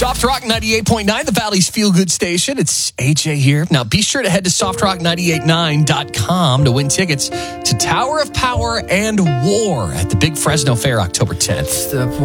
Soft Rock 98.9, the Valley's feel-good station. It's AJ here. Now, be sure to head to softrock989.com to win tickets to Tower of Power and War at the Big Fresno Fair October 10th.